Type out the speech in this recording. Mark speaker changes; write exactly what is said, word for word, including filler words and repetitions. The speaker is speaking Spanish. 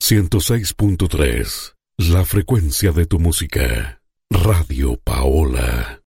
Speaker 1: ciento seis punto tres, la frecuencia de tu música. Radio Paola.